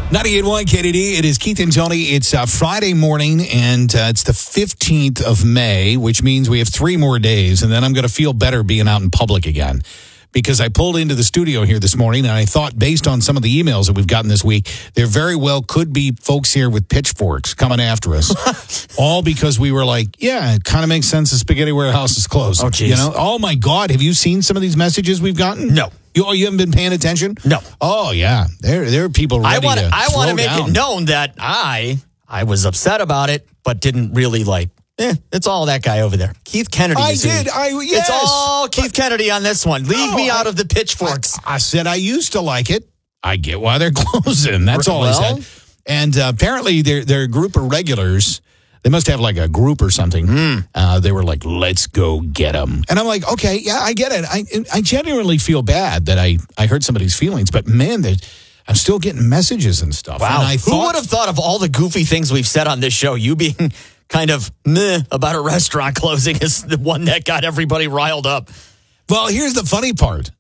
98.1 KDD. It is Keith and Tony. It's Friday morning, and it's the 15th of May, which means we have 3 more days, and then I'm going to feel better being out in public again. Because I pulled into the studio here this morning, and I thought, based on some of the emails that we've gotten this week, there very well could be folks here with pitchforks coming after us. All because we were like, yeah, it kind of makes sense the Spaghetti Warehouse is closed. Oh, geez. You know? Oh, my God. Have you seen some of these messages we've gotten? No. You haven't been paying attention? No. Oh, yeah. There are people ready to I want to make down. it known that I was upset about it, but didn't really it's all that guy over there. Keith Kennedy. Yes. It's all Keith Kennedy on this one. Leave me out of the pitchforks. I said I used to like it. I get why they're closing. That's all I said. And apparently they're a group of regulars. They must have like a group or something. They were like, let's go get them. And I'm like, okay, yeah, I get it. I genuinely feel bad that I hurt somebody's feelings. But, man, I'm still getting messages and stuff. Wow. And Who would have thought of all the goofy things we've said on this show, you being kind of meh about a restaurant closing is the one that got everybody riled up? Well, here's the funny part.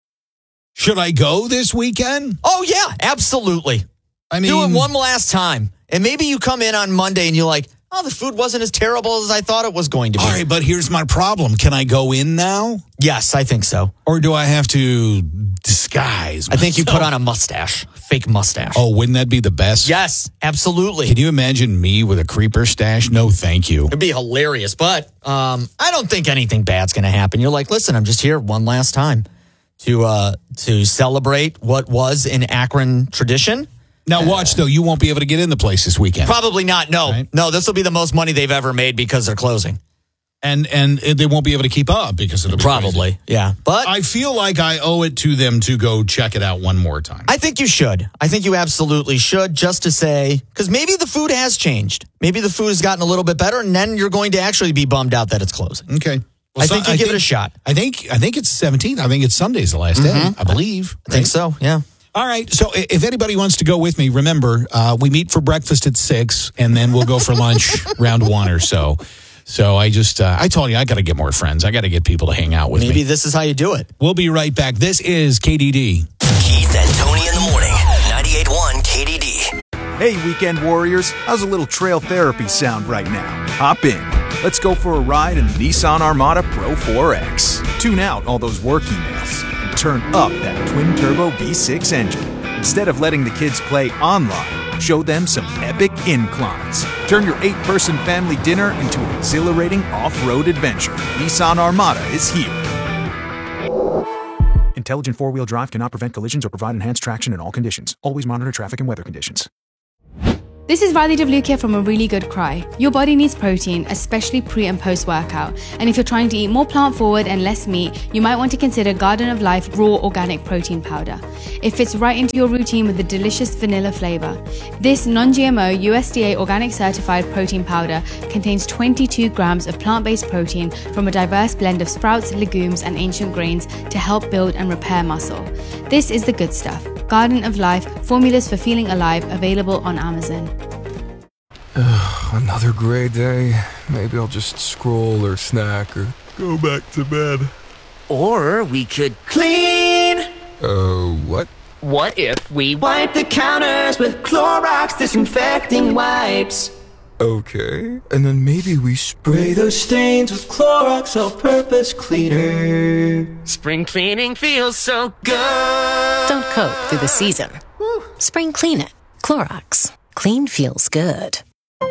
Should I go this weekend? Oh, yeah, absolutely. I mean, do it one last time. And maybe you come in on Monday and you're like, oh, the food wasn't as terrible as I thought it was going to be. All right, but here's my problem. Can I go in now? Yes, I think so. Or do I have to disguise myself? I think you put on a mustache, fake mustache. Oh, wouldn't that be the best? Yes, absolutely. Can you imagine me with a creeper stash? No, thank you. It'd be hilarious, but I don't think anything bad's going to happen. You're like, listen, I'm just here one last time to celebrate what was an Akron tradition. Now, watch, though. You won't be able to get in the place this weekend. Probably not. No. Right? No, this will be the most money they've ever made because they're closing. And they won't be able to keep up because it'll be probably crazy. Yeah. But I feel like I owe it to them to go check it out one more time. I think you should. I think you absolutely should, just to say, because maybe the food has changed. Maybe the food has gotten a little bit better, and then you're going to actually be bummed out that it's closing. Okay. Well, I think you give it a shot. I think it's 17th. I think it's Sunday's the last day, I believe. I think so, yeah. All right. So if anybody wants to go with me, remember, we meet for breakfast at 6, and then we'll go for lunch round 1 or so. So I told you, I got to get more friends. I got to get people to hang out with me. Maybe this is how you do it. We'll be right back. This is KDD. Keith and Tony in the morning. 98.1 KDD. Hey, weekend warriors. How's a little trail therapy sound right now? Hop in. Let's go for a ride in the Nissan Armada Pro 4X. Tune out all those work emails and turn up that twin-turbo V6 engine. Instead of letting the kids play online, show them some epic inclines. Turn your 8-person family dinner into an exhilarating off-road adventure. Nissan Armada is here. Intelligent four-wheel drive cannot prevent collisions or provide enhanced traction in all conditions. Always monitor traffic and weather conditions. This is Riley Devlukia from A Really Good Cry. Your body needs protein, especially pre and post workout. And if you're trying to eat more plant forward and less meat, you might want to consider Garden of Life Raw Organic Protein Powder. It fits right into your routine with a delicious vanilla flavor. This non-GMO USDA organic certified protein powder contains 22 grams of plant-based protein from a diverse blend of sprouts, legumes, and ancient grains to help build and repair muscle. This is the good stuff. Garden of Life, formulas for feeling alive, available on Amazon. Another gray day. Maybe I'll just scroll or snack or go back to bed. Or we could clean. What? What if we wipe the counters with Clorox disinfecting wipes? Okay. And then maybe we spray those stains with Clorox all-purpose cleaner. Spring cleaning feels so good. Don't cope through the season. Spring clean it. Clorox. Clean feels good.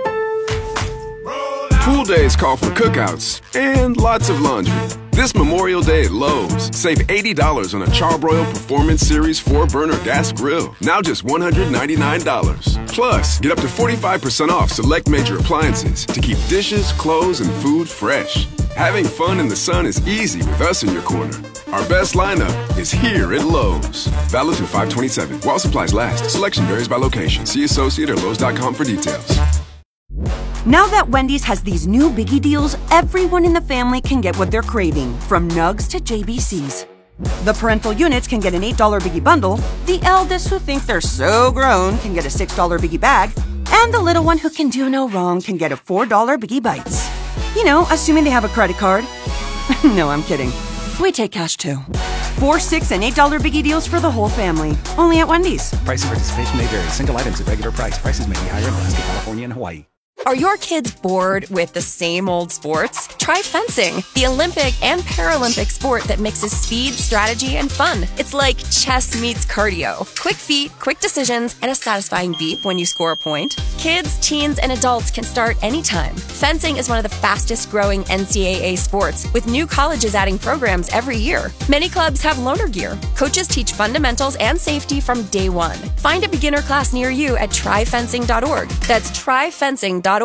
Pool days call for cookouts and lots of laundry. This Memorial Day at Lowe's, save $80 on a Charbroil Performance Series 4-burner gas grill. Now just $199. Plus, get up to 45% off select major appliances to keep dishes, clothes, and food fresh. Having fun in the sun is easy with us in your corner. Our best lineup is here at Lowe's. Valid through 5/27. While supplies last. Selection varies by location. See associate or Lowe's.com for details. Now that Wendy's has these new biggie deals, everyone in the family can get what they're craving, from nugs to JBCs. The parental units can get an $8 biggie bundle, the eldest who think they're so grown can get a $6 biggie bag, and the little one who can do no wrong can get a $4 biggie bites. You know, assuming they have a credit card. No, I'm kidding. We take cash too. $4, $6, and $8 biggie deals for the whole family. Only at Wendy's. Price and participation may vary. Single items at regular price. Prices may be higher in Alaska, California, and Hawaii. Are your kids bored with the same old sports? Try fencing, the Olympic and Paralympic sport that mixes speed, strategy, and fun. It's like chess meets cardio. Quick feet, quick decisions, and a satisfying beep when you score a point. Kids, teens, and adults can start anytime. Fencing is one of the fastest growing NCAA sports, with new colleges adding programs every year. Many clubs have loaner gear. Coaches teach fundamentals and safety from day one. Find a beginner class near you at tryfencing.org. That's tryfencing.org.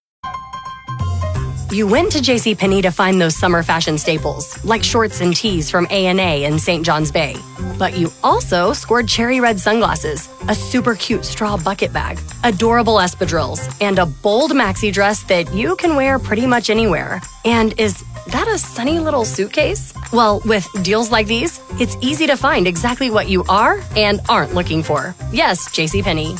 You went to JCPenney to find those summer fashion staples, like shorts and tees from A&A in St. John's Bay. But you also scored cherry red sunglasses, a super cute straw bucket bag, adorable espadrilles, and a bold maxi dress that you can wear pretty much anywhere. And is that a sunny little suitcase? Well, with deals like these, it's easy to find exactly what you are and aren't looking for. Yes, JCPenney.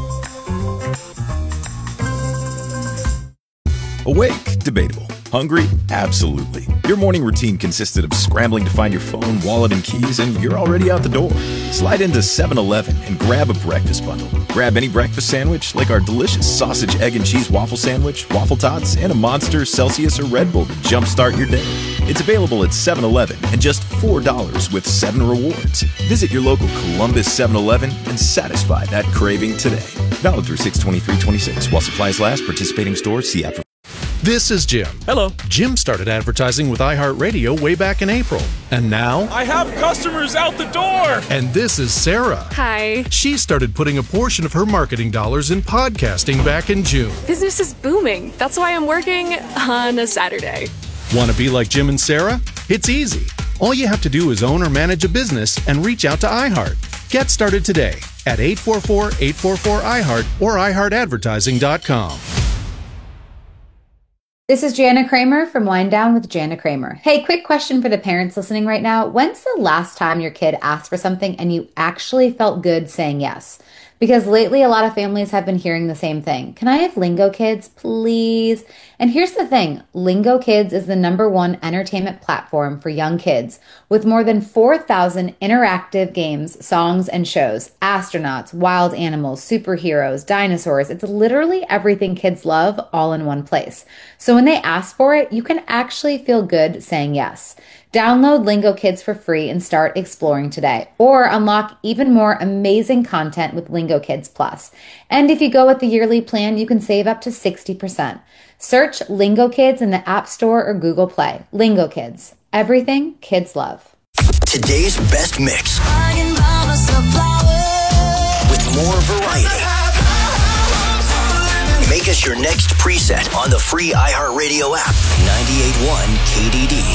Awake? Debatable. Hungry? Absolutely. Your morning routine consisted of scrambling to find your phone, wallet, and keys, and you're already out the door. Slide into 7-Eleven and grab a breakfast bundle. Grab any breakfast sandwich, like our delicious sausage, egg, and cheese waffle sandwich, waffle tots, and a Monster, Celsius, or Red Bull to jumpstart your day. It's available at 7-Eleven and just $4 with 7 rewards. Visit your local Columbus 7-Eleven and satisfy that craving today. Valid through 6/23/26. While supplies last, participating stores, see app. This is Jim. Hello. Jim started advertising with iHeartRadio way back in April. And now... I have customers out the door! And this is Sarah. Hi. She started putting a portion of her marketing dollars in podcasting back in June. Business is booming. That's why I'm working on a Saturday. Want to be like Jim and Sarah? It's easy. All you have to do is own or manage a business and reach out to iHeart. Get started today at 844-844-iHeart or iHeartAdvertising.com. This is Jana Kramer from Wind Down with Jana Kramer. Hey, quick question for the parents listening right now. When's the last time your kid asked for something and you actually felt good saying yes? Because lately a lot of families have been hearing the same thing. Can I have Lingo Kids, please? And here's the thing. Lingo Kids is the #1 entertainment platform for young kids with more than 4,000 interactive games, songs, and shows. Astronauts, wild animals, superheroes, dinosaurs. It's literally everything kids love all in one place. So when they ask for it, you can actually feel good saying yes. Download Lingo Kids for free and start exploring today, or unlock even more amazing content with Lingo Kids Plus. And if you go with the yearly plan, you can save up to 60%. Search Lingo Kids in the App Store or Google Play. Lingo Kids, everything kids love. Today's best mix with more variety. Make us your next preset on the free iHeartRadio app. 98.1 KDD.